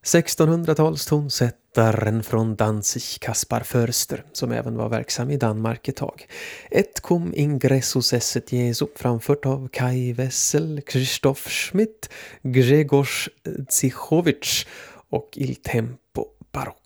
1600-talstonsättaren från Danzig, Kaspar Förster, som även var verksam i Danmark ett tag. Ett cum ingressus esset Jesu, framfört av Kai Wessel, Krzysztof Schmidt, Grzegorz Zichowicz och Il Tempo Barock.